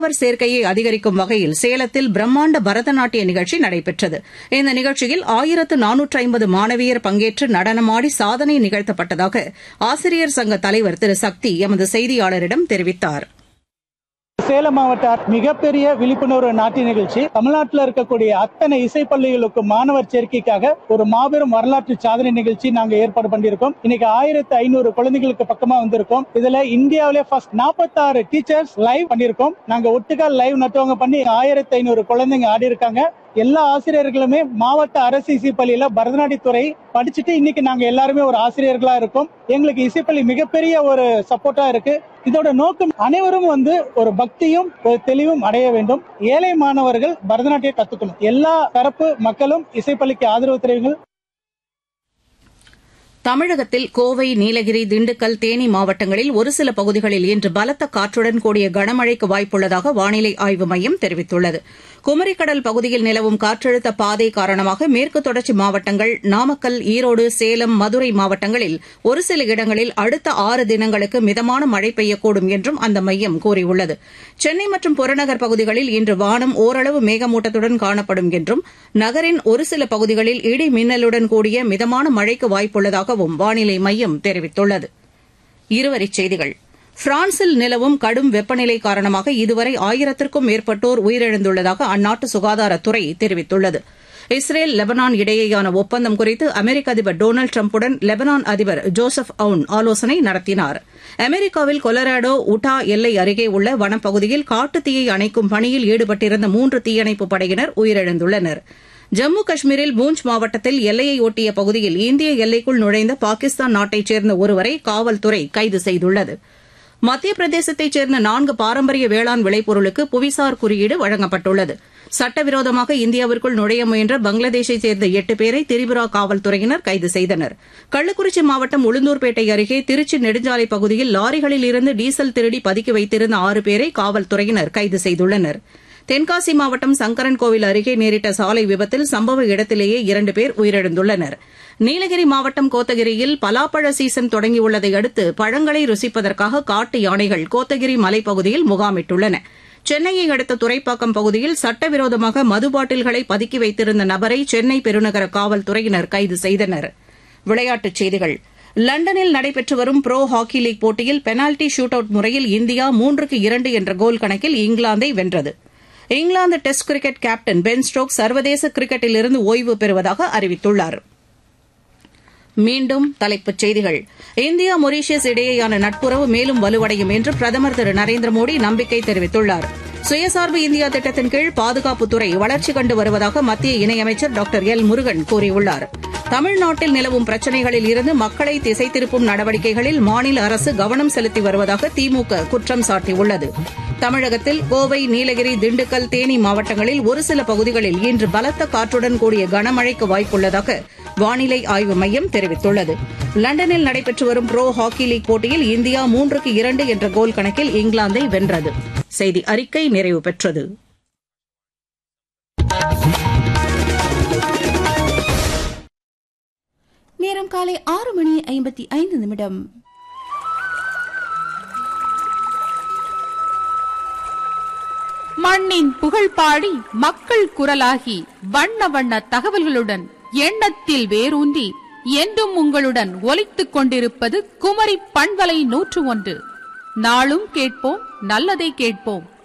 சேர்க்கையை அதிகரிக்கும் வகையில் சேலத்தில் பிரம்மாண்ட பரதநாட்டிய நிகழ்ச்சி நடைபெற்றது. இந்த நிகழ்ச்சியில் 1450 மாணவியர் பங்கேற்று நடனமாடி சாதனை நிகழ்த்தப்பட்டதாக ஆசிரியர் சங்க தலைவர் திரு சக்தி எமது செய்தியாளரிடம் தெரிவித்தார். சேலம் மாவட்ட மிகப்பெரிய விழிப்புணர்வு நாட்டிய நிகழ்ச்சி தமிழ்நாட்டில் இருக்கக்கூடிய அத்தனை இசைப்பள்ளிகளுக்கு மாணவர் சேர்க்கைக்காக ஒரு மாபெரும் வரலாற்று சாதனை நிகழ்ச்சி நாங்க ஏற்பாடு பண்ணியிருக்கோம். இன்னைக்கு 1500 குழந்தைகளுக்கு பக்கமா வந்திருக்கோம். இதுல இந்தியாவிலே ஃபர்ஸ்ட் 46 டீச்சர்ஸ் லைவ் பண்ணியிருக்கோம். நாங்க ஒட்டுக்கா லைவ் நட்டவங்க பண்ணி 1500 குழந்தைங்க ஆடி இருக்காங்க. எல்லா ஆசிரியர்களுமே மாவட்ட அரசு இசைப்பள்ளியில பரதநாட்டியத்துறை படிச்சுட்டு இன்னைக்கு நாங்க எல்லாருமே ஒரு ஆசிரியர்களா இருக்கோம். எங்களுக்கு இசைப்பள்ளி மிகப்பெரிய ஒரு சப்போர்ட்டா இருக்கு. இதோட நோக்கம் அனைவரும் ஒரு பக்தியும் ஒரு தெளிவும் அடைய வேண்டும். ஏழை மாணவர்கள் பரதநாட்டியம் கத்துக்கணும். எல்லா தரப்பு மக்களும் இசைப்பள்ளிக்கு ஆதரவு தெரிவிங்கள். தமிழகத்தில் கோவை, நீலகிரி, திண்டுக்கல், தேனி மாவட்டங்களில் ஒரு சில பகுதிகளில் இன்று பலத்த காற்றுடன் கூடிய கனமழைக்கு வாய்ப்புள்ளதாக வானிலை ஆய்வு மையம் தெரிவித்துள்ளது. குமரிக்கடல் பகுதியில் நிலவும் காற்றழுத்த பாதை காரணமாக மேற்கு தொடர்ச்சி மாவட்டங்கள், நாமக்கல், ஈரோடு, சேலம், மதுரை மாவட்டங்களில் ஒரு சில இடங்களில் அடுத்த 6 தினங்களுக்கு மிதமான மழை பெய்யக்கூடும் என்றும் அந்த மையம் கூறியுள்ளது. சென்னை மற்றும் புறநகர் பகுதிகளில் இன்று வானம் ஓரளவு மேகமூட்டத்துடன் காணப்படும் என்றும் நகரின் ஒரு சில பகுதிகளில் இடி மின்னலுடன் கூடிய மிதமான மழைக்கு வாய்ப்புள்ளதாக வானிலை மையம் தெரிவித்துள்ளது. இருவரிச் செய்திகள். பிரான்சில் நிலவும் கடும் வெப்பநிலை காரணமாக இதுவரை 1000க்கும் மேற்பட்டோர் உயிரிழந்துள்ளதாக அந்நாட்டு சுகாதாரத்துறை தெரிவித்துள்ளது. இஸ்ரேல் லெபனான் இடையேயான ஒப்பந்தம் குறித்து அமெரிக்க அதிபர் டொனால்டு டிரம்புடன் லெபனான் அதிபர் ஜோசப் அவுன் ஆலோசனை நடத்தினார். அமெரிக்காவில் கொலராடோ உட்டா எல்லை அருகே உள்ள வனப்பகுதியில் காட்டுத்தீயை அணைக்கும் பணியில் ஈடுபட்டிருந்த 3 தீயணைப்புப் படையினர் உயிரிழந்துள்ளனர். ஜம்மு காஷ்மீரில் பூஞ்ச் மாவட்டத்தில் எல்லையை ஒட்டிய பகுதியில் இந்திய எல்லைக்குள் நுழைந்த பாகிஸ்தான் நாட்டைச் சேர்ந்த ஒருவரை காவல்துறை கைது செய்துள்ளது. மத்திய பிரதேசத்தைச் சேர்ந்த 4 பாரம்பரிய வேளாண் விளைபொருளுக்கு புவிசார் குறியீடு வழங்கப்பட்டுள்ளது. சட்டவிரோதமாக இந்தியாவிற்குள் நுழைய முயன்ற பங்களாதேஷைச் சேர்ந்த 8 பேரை திரிபுரா காவல்துறையினர் கைது செய்தனர். கள்ளக்குறிச்சி மாவட்டம் உளுந்தூர்பேட்டை அருகே திருச்சி நெடுஞ்சாலை பகுதியில் லாரிகளில் இருந்து டீசல் திருடி பதுக்கி வைத்திருந்த 6 பேரை காவல்துறையினர் கைது செய்துள்ளனர். தென்காசி மாவட்டம் சங்கரன்கோவில் அருகே நேரிட்ட சாலை விபத்தில் சம்பவ இடத்திலேயே 2 பேர் உயிரிழந்துள்ளனர். நீலகிரி மாவட்டம் கோத்தகிரியில் பலாப்பழ சீசன் தொடங்கியுள்ளதை அடுத்து பழங்களை ருசிப்பதற்காக காட்டு யானைகள் கோத்தகிரி மலைப்பகுதியில் முகாமிட்டுள்ளன. சென்னையை அடுத்த துறைப்பாக்கம் பகுதியில் சட்டவிரோதமாக மது பாட்டில்களை பதுக்கி வைத்திருந்த நபரை சென்னை பெருநகர காவல்துறையினர் கைது செய்தனர். விளையாட்டுச் செய்திகள். லண்டனில் நடைபெற்று வரும் புரோ ஹாக்கி லீக் போட்டியில் பெனால்டி ஷூட் அவுட் முறையில் இந்தியா 3-2 என்ற கோல் கணக்கில் இங்கிலாந்தை வென்றது. England test cricket captain Ben Stokes சர்வதேச கிரிக்கெட்டிலிருந்து ஓய்வு பெறுவதாக அறிவித்துள்ளார். மீண்டும் தலைப்புச் செய்திகள். இந்தியா மொரீஷியஸ் இடையேயான நட்புறவு மேலும் வலுவடையும் என்று பிரதமர் திரு நரேந்திர மோடி நம்பிக்கை தெரிவித்துள்ளார். சுயசார்பு இந்தியா திட்டத்தின் கீழ் பாதுகாப்புத்துறை வளர்ச்சி கண்டு வருவதாக மத்திய இணையமைச்சர் டாக்டர் எல் முருகன் கூறியுள்ளார். தமிழ்நாட்டில் நிலவும் பிரச்சினைகளில் இருந்து மக்களை திசை திருப்பும் நடவடிக்கைகளில் மாநில அரசு கவனம் செலுத்தி வருவதாக திமுக குற்றம் சாட்டியுள்ளது. தமிழகத்தில் கோவை, நீலகிரி, திண்டுக்கல், தேனி மாவட்டங்களில் ஒரு சில பகுதிகளில் இன்று பலத்த காற்றுடன் கூடிய கனமழைக்கு வாய்ப்புள்ளதாக வானிலை ஆய்வு மையம் தெரிவித்துள்ளது. லண்டனில் நடைபெற்று வரும் புரோ ஹாக்கி லீக் போட்டியில் இந்தியா 3-2 என்ற கோல் கணக்கில் இங்கிலாந்தை வென்றது. செய்தி அறிக்கை நிறைவு பெற்றது. நேரம் காலை 6:55. மண்ணின் புகழ் பாடி மக்கள் குரலாகி வண்ண வண்ண தகவல்களுடன் எண்ணத்தில் வேரூன்றி என்றும் உங்களுடன் ஒலித்துக் கொண்டிருப்பது குமரி பண்பலை 101. நாளும் கேட்போம், நல்லதை கேட்போம்.